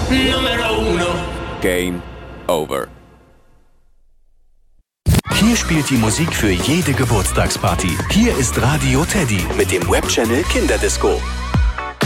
Numero uno. Game over. Hier spielt die Musik für jede Geburtstagsparty. Hier ist Radio Teddy mit dem Webchannel Kinderdisco.